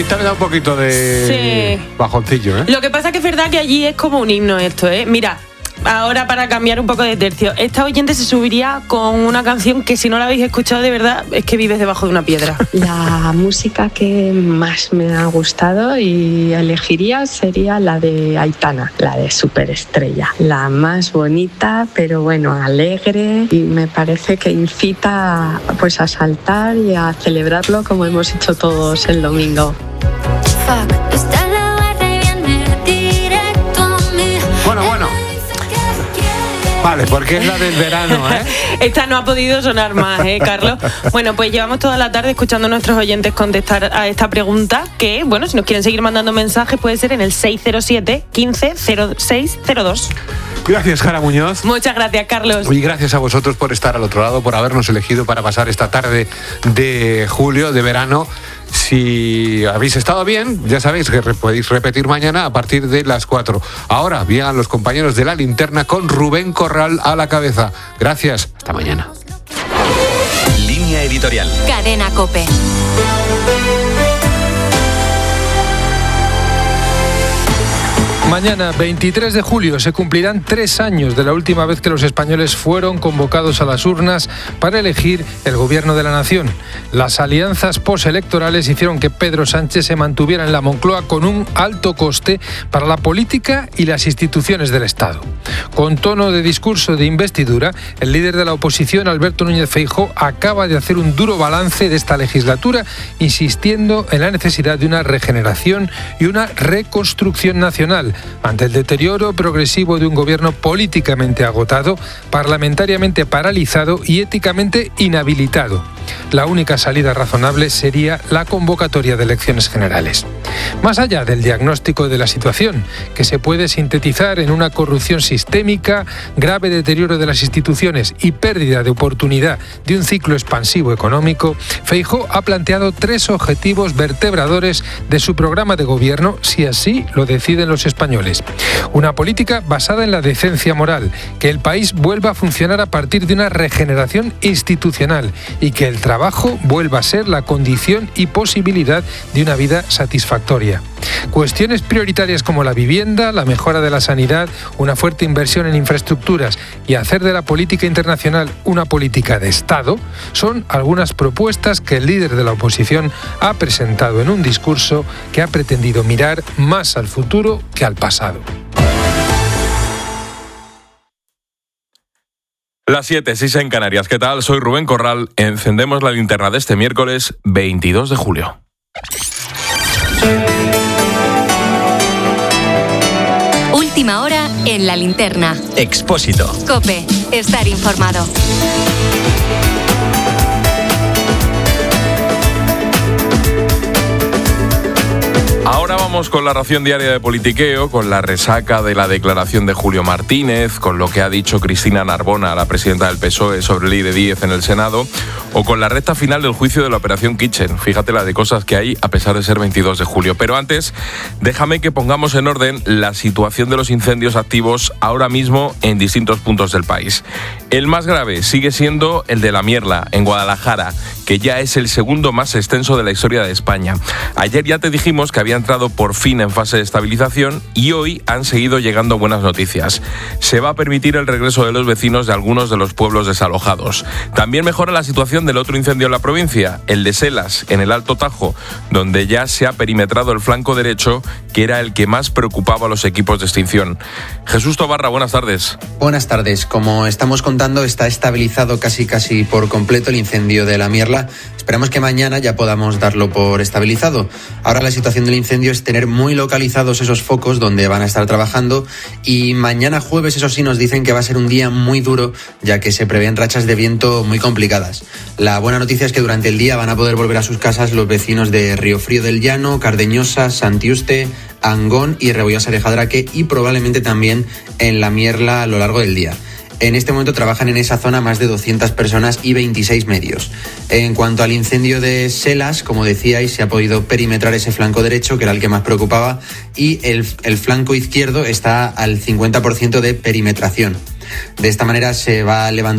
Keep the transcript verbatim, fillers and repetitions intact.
Esta me da un poquito de Sí. bajoncillo, ¿eh? Lo que pasa que es verdad que allí es como un himno esto, ¿eh? Mira, ahora para cambiar un poco de tercio, esta oyente se subiría con una canción que si no la habéis escuchado de verdad es que vives debajo de una piedra. La música que más me ha gustado y elegiría sería la de Aitana, la de Superestrella. La más bonita, pero bueno, alegre, y me parece que incita pues a saltar y a celebrarlo como hemos hecho todos el domingo. Bueno, bueno. Vale, porque es la del verano, ¿eh? Esta no ha podido sonar más, ¿eh, Carlos? Bueno, pues llevamos toda la tarde escuchando a nuestros oyentes contestar a esta pregunta, que, bueno, si nos quieren seguir mandando mensajes puede ser en el seis cero siete, quince, cero seis cero dos. Gracias, Jara Muñoz. Muchas gracias, Carlos. Y gracias a vosotros por estar al otro lado, por habernos elegido para pasar esta tarde de julio, de verano. Si habéis estado bien, ya sabéis que podéis repetir mañana a partir de las cuatro. Ahora, llegan los compañeros de La Linterna con Rubén Corral a la cabeza. Gracias. Hasta mañana. Línea editorial. Cadena COPE. Mañana, veintitrés de julio, se cumplirán tres años de la última vez que los españoles fueron convocados a las urnas para elegir el gobierno de la nación. Las alianzas postelectorales hicieron que Pedro Sánchez se mantuviera en la Moncloa con un alto coste para la política y las instituciones del Estado. Con tono de discurso de investidura, el líder de la oposición, Alberto Núñez Feijóo, acaba de hacer un duro balance de esta legislatura, insistiendo en la necesidad de una regeneración y una reconstrucción nacional ante el deterioro progresivo de un gobierno políticamente agotado, parlamentariamente paralizado y éticamente inhabilitado. La única salida razonable sería la convocatoria de elecciones generales. Más allá del diagnóstico de la situación, que se puede sintetizar en una corrupción sistémica, grave deterioro de las instituciones y pérdida de oportunidad de un ciclo expansivo económico, Feijóo ha planteado tres objetivos vertebradores de su programa de gobierno, si así lo deciden los españoles. Una política basada en la decencia moral, que el país vuelva a funcionar a partir de una regeneración institucional y que el trabajo vuelva a ser la condición y posibilidad de una vida satisfactoria. Cuestiones prioritarias como la vivienda, la mejora de la sanidad, una fuerte inversión en infraestructuras y hacer de la política internacional una política de Estado son algunas propuestas que el líder de la oposición ha presentado en un discurso que ha pretendido mirar más al futuro que al pasado. Las siete, seis en Canarias. ¿Qué tal? Soy Rubén Corral. Encendemos la linterna de este miércoles veintidós de julio. Última hora en La Linterna. Expósito. COPE. Estar informado. Ahora vamos con la ración diaria de politiqueo, con la resaca de la declaración de Julio Martínez, con lo que ha dicho Cristina Narbona, la presidenta del P S O E, sobre Ley de Díez en el Senado, o con la recta final del juicio de la Operación Kitchen. Fíjate la de cosas que hay a pesar de ser veintidós de julio. Pero antes, déjame que pongamos en orden la situación de los incendios activos ahora mismo en distintos puntos del país. El más grave sigue siendo el de La Mierla, en Guadalajara, que ya es el segundo más extenso de la historia de España. Ayer ya te dijimos que había entrado por fin en fase de estabilización y hoy han seguido llegando buenas noticias. Se va a permitir el regreso de los vecinos de algunos de los pueblos desalojados. También mejora la situación del otro incendio en la provincia, el de Selas, en el Alto Tajo, donde ya se ha perimetrado el flanco derecho, que era el que más preocupaba a los equipos de extinción. Jesús Tobarra, buenas tardes. Buenas tardes. Como estamos contando, está estabilizado casi casi por completo el incendio de La Mierla. Esperamos que mañana ya podamos darlo por estabilizado. Ahora la situación del incendio es tener muy localizados esos focos donde van a estar trabajando, y mañana jueves, eso sí, nos dicen que va a ser un día muy duro, ya que se prevén rachas de viento muy complicadas. La buena noticia es que durante el día van a poder volver a sus casas los vecinos de Riofrío del Llano, Cardeñosa, Santiuste, Angón y Rebollosa de Jadraque, y probablemente también en La Mierla a lo largo del día. En este momento trabajan en esa zona más de doscientas personas y veintiséis medios. En cuanto al incendio de Selas, como decíais, se ha podido perimetrar ese flanco derecho, que era el que más preocupaba, y el, el flanco izquierdo está al cincuenta por ciento de perimetración. De esta manera se va a levantar